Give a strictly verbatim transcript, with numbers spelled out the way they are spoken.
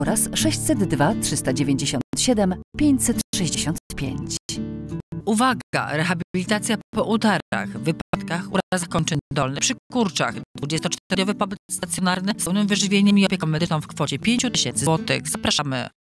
oraz sześćset dwa trzysta dziewięćdziesiąt siedem pięćset sześćdziesiąt pięć. Uwaga! Rehabilitacja po udarach, wypadkach, urazach kończyn dolnych, przy kurczach. dwudziestoczterodniowy pobyt stacjonarny z pełnym wyżywieniem i opieką medyczną w kwocie pięć tysięcy złotych. Zapraszamy!